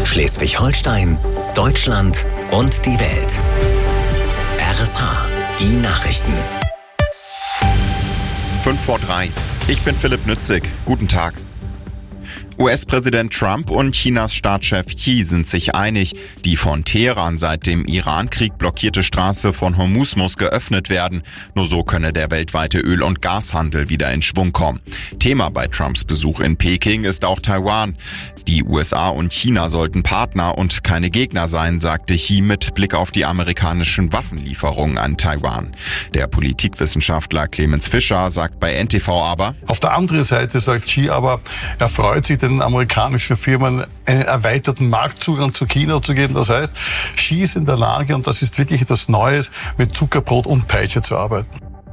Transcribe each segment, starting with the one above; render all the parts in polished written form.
Schleswig-Holstein, Deutschland und die Welt. RSH, die Nachrichten. 5:03. Ich bin Philipp Nützig. Guten Tag. US-Präsident Trump und Chinas Staatschef Xi sind sich einig, die von Teheran seit dem Iran-Krieg blockierte Straße von Hormuz muss geöffnet werden. Nur so könne der weltweite Öl- und Gashandel wieder in Schwung kommen. Thema bei Trumps Besuch in Peking ist auch Taiwan. Die USA und China sollten Partner und keine Gegner sein, sagte Xi mit Blick auf die amerikanischen Waffenlieferungen an Taiwan. Der Politikwissenschaftler Clemens Fischer sagt bei NTV aber: Auf der anderen Seite sagt Xi aber, er freut sich, den amerikanischen Firmen einen erweiterten Marktzugang zu China zu geben. Das heißt, Xi ist in der Lage, und das ist wirklich etwas Neues, mit Zuckerbrot und Peitsche zu arbeiten.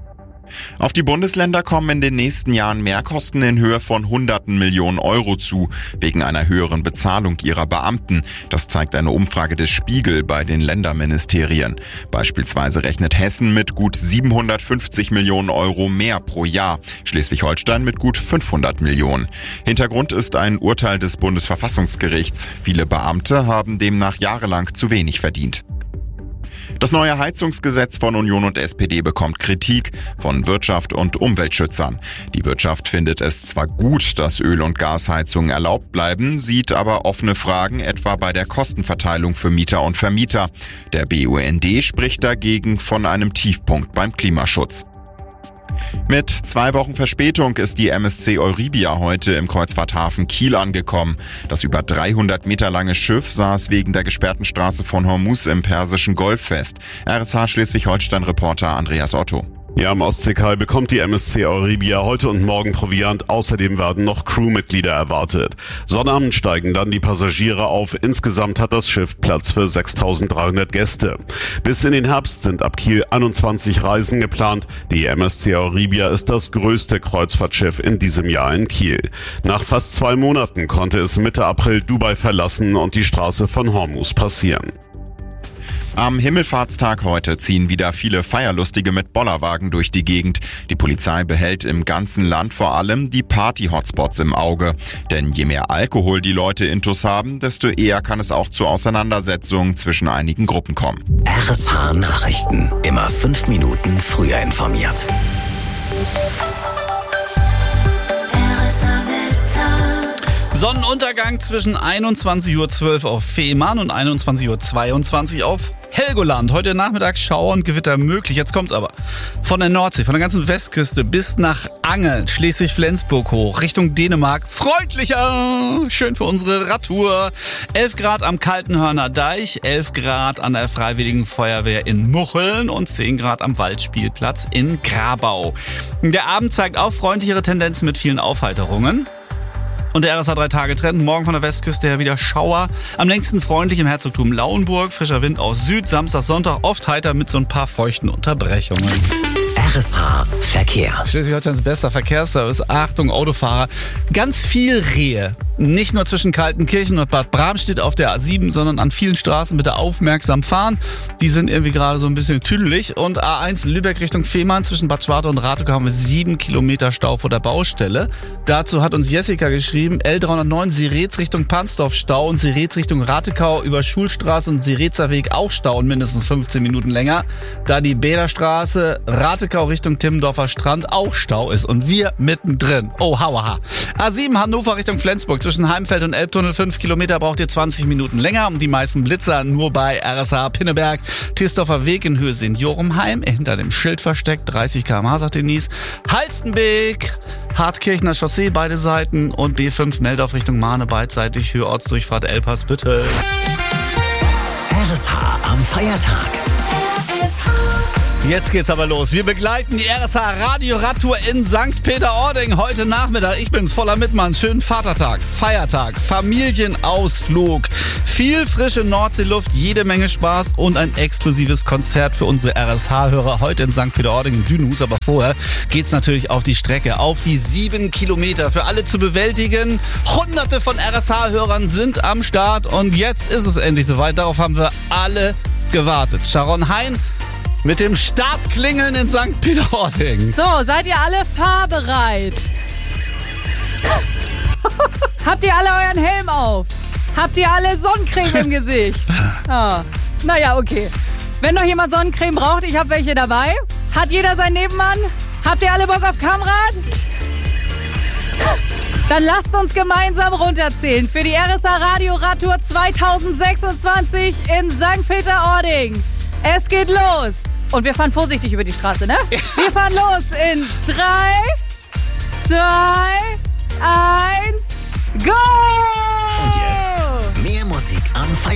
Auf die Bundesländer kommen in den nächsten Jahren Mehrkosten in Höhe von Hunderten Millionen Euro zu, wegen einer höheren Bezahlung ihrer Beamten. Das zeigt eine Umfrage des Spiegel bei den Länderministerien. Beispielsweise rechnet Hessen mit gut 750 Millionen Euro mehr pro Jahr, Schleswig-Holstein mit gut 500 Millionen. Hintergrund ist ein Urteil des Bundesverfassungsgerichts. Viele Beamte haben demnach jahrelang zu wenig verdient. Das neue Heizungsgesetz von Union und SPD bekommt Kritik von Wirtschaft und Umweltschützern. Die Wirtschaft findet es zwar gut, dass Öl- und Gasheizungen erlaubt bleiben, sieht aber offene Fragen etwa bei der Kostenverteilung für Mieter und Vermieter. Der BUND spricht dagegen von einem Tiefpunkt beim Klimaschutz. Mit 2 Wochen Verspätung ist die MSC Euribia heute im Kreuzfahrthafen Kiel angekommen. Das über 300 Meter lange Schiff saß wegen der gesperrten Straße von Hormuz im Persischen Golf fest. RSH Schleswig-Holstein-Reporter Andreas Otto. Ja, am Ostseekai bekommt die MSC Euribia heute und morgen Proviant. Außerdem werden noch Crewmitglieder erwartet. Sonnabend steigen dann die Passagiere auf. Insgesamt hat das Schiff Platz für 6.300 Gäste. Bis in den Herbst sind ab Kiel 21 Reisen geplant. Die MSC Euribia ist das größte Kreuzfahrtschiff in diesem Jahr in Kiel. Nach fast 2 Monaten konnte es Mitte April Dubai verlassen und die Straße von Hormuz passieren. Am Himmelfahrtstag heute ziehen wieder viele Feierlustige mit Bollerwagen durch die Gegend. Die Polizei behält im ganzen Land vor allem die Party-Hotspots im Auge. Denn je mehr Alkohol die Leute intus haben, desto eher kann es auch zu Auseinandersetzungen zwischen einigen Gruppen kommen. RSH Nachrichten. Immer 5 Minuten früher informiert. Sonnenuntergang zwischen 21:12 Uhr auf Fehmarn und 21:22 Uhr auf Helgoland. Heute Nachmittag Schauer und Gewitter möglich. Jetzt kommt's aber. Von der Nordsee, von der ganzen Westküste bis nach Angel, Schleswig-Flensburg hoch, Richtung Dänemark. Freundlicher! Schön für unsere Radtour. 11 Grad am Kaltenhörner Deich, 11 Grad an der Freiwilligen Feuerwehr in Mucheln und 10 Grad am Waldspielplatz in Grabau. Der Abend zeigt auch freundlichere Tendenzen mit vielen Aufheiterungen. Und der RSH 3-Tage-Trend, morgen von der Westküste her wieder Schauer. Am längsten freundlich im Herzogtum Lauenburg, frischer Wind aus Süd, Samstag, Sonntag oft heiter mit so ein paar feuchten Unterbrechungen. RSH Verkehr. Schleswig-Holsteins bester Verkehrsservice. Achtung, Autofahrer. Ganz viel Rehe. Nicht nur zwischen Kaltenkirchen und Bad Bramstedt auf der A7, sondern an vielen Straßen bitte aufmerksam fahren. Die sind irgendwie gerade so ein bisschen tüdelig. Und A1 Lübeck Richtung Fehmarn zwischen Bad Schwartau und Rathenau haben wir 7 Kilometer Stau vor der Baustelle. Dazu hat uns Jessica geschrieben, L309 Siretz Richtung Pansdorf Stau und Siretz Richtung Rathekau über Schulstraße und Siretzer Weg auch Stau und mindestens 15 Minuten länger. Da die Bäderstraße Rathekau Richtung Timmendorfer Strand auch Stau ist und wir mittendrin. Oh, hauaha. A7 Hannover Richtung Flensburg zwischen Heimfeld und Elbtunnel 5 Kilometer braucht ihr 20 Minuten länger. Und die meisten Blitzer nur bei RSH Pinneberg. Tisdorfer Weg in Höhe Seniorenheim, hinter dem Schild versteckt, 30 km/h, sagt Denise. Halstenbeek, Hartkirchner Chaussee, beide Seiten und B5 Meldorf Richtung Mahne, beidseitig, Höhe Ortsdurchfahrt Elbpass-Büttel. RSH am Feiertag. Jetzt geht's aber los. Wir begleiten die RSH Radio-Radtour in St. Peter-Ording heute Nachmittag. Ich bin's, voller Mitmann. Schönen Vatertag, Feiertag, Familienausflug, viel frische Nordseeluft, jede Menge Spaß und ein exklusives Konzert für unsere RSH-Hörer heute in St. Peter-Ording in Dünhus. Aber vorher geht's natürlich auf die Strecke, auf die 7 Kilometer für alle zu bewältigen. Hunderte von RSH-Hörern sind am Start und jetzt ist es endlich soweit. Darauf haben wir alle gewartet. Sharon Hein mit dem Startklingeln in St. Peter-Ording. So, seid ihr alle fahrbereit? Habt ihr alle euren Helm auf? Habt ihr alle Sonnencreme im Gesicht? Ah. Naja, okay. Wenn noch jemand Sonnencreme braucht, ich habe welche dabei. Hat jeder seinen Nebenmann? Habt ihr alle Bock auf Kamerad? Dann lasst uns gemeinsam runterzählen für die RSA Radio Radtour 2026 in St. Peter-Ording. Es geht los. Und wir fahren vorsichtig über die Straße, ne? Wir fahren los in 3, 2, 1, go! Und jetzt mehr Musik am